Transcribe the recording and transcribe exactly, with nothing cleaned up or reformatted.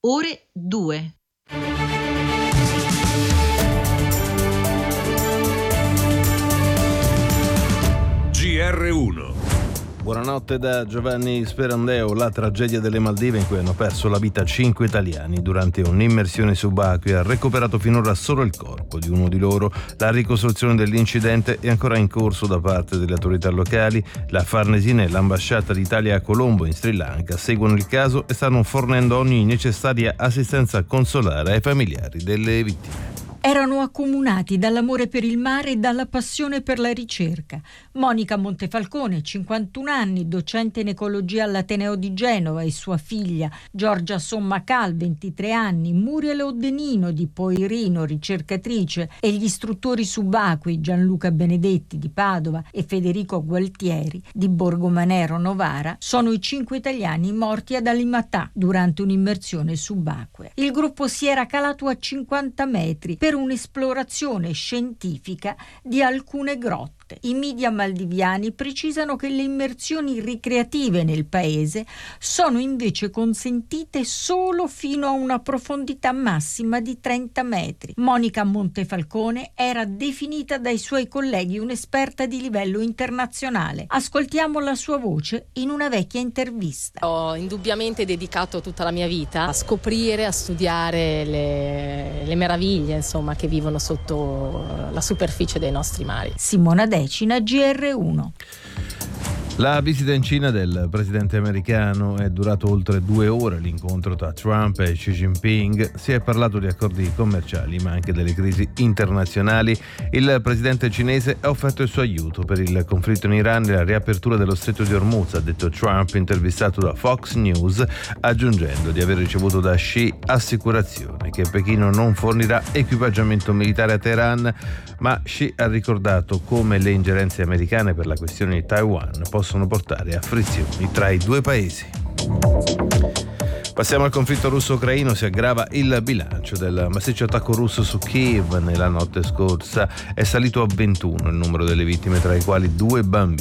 ore due. G R uno. Buonanotte da Giovanni Sperandeo. La tragedia delle Maldive in cui hanno perso la vita cinque italiani durante un'immersione subacquea. Ha recuperato finora solo il corpo di uno di loro. La ricostruzione dell'incidente è ancora in corso da parte delle autorità locali. La Farnesina e l'ambasciata d'Italia a Colombo in Sri Lanka seguono il caso e stanno fornendo ogni necessaria assistenza consolare ai familiari delle vittime. Erano accomunati dall'amore per il mare e dalla passione per la ricerca. Monica Montefalcone, cinquantuno anni, docente in ecologia all'Ateneo di Genova, e sua figlia Giorgia Sommacal, ventitré anni, Muriel Oddenino di Poirino, ricercatrice, e gli istruttori subacquei Gianluca Benedetti di Padova e Federico Gualtieri di Borgomanero Novara sono i cinque italiani morti ad Alimatà durante un'immersione subacquea. Il gruppo si era calato a cinquanta metri per un'esplorazione scientifica di alcune grotte. I media maldiviani precisano che le immersioni ricreative nel paese sono invece consentite solo fino a una profondità massima di trenta metri. Monica Montefalcone era definita dai suoi colleghi un'esperta di livello internazionale. Ascoltiamo la sua voce in una vecchia intervista. Ho indubbiamente dedicato tutta la mia vita a scoprire, a studiare le, le meraviglie, insomma, che vivono sotto la superficie dei nostri mari. Simona Decina, G R uno. La visita in Cina del presidente americano è durato oltre due ore. L'incontro tra Trump e Xi Jinping. Si è parlato di accordi commerciali, ma anche delle crisi internazionali. Il presidente cinese ha offerto il suo aiuto per il conflitto in Iran e la riapertura dello stretto di Hormuz, ha detto Trump, intervistato da Fox News, aggiungendo di aver ricevuto da Xi assicurazioni che Pechino non fornirà equipaggiamento militare a Teheran, ma Xi ha ricordato come le ingerenze americane per la questione di Taiwan possono portare a frizioni tra i due paesi. Passiamo al conflitto russo-ucraino. Si aggrava il bilancio del massiccio attacco russo su Kiev nella notte scorsa. È salito a ventuno il numero delle vittime, tra i quali due bambini.